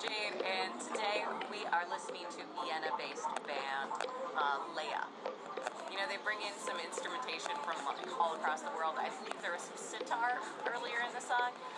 Jade, and today we are listening to Vienna-based band Leia. You know, they bring in some instrumentation from like all across the world. I believe there was some sitar earlier in the song,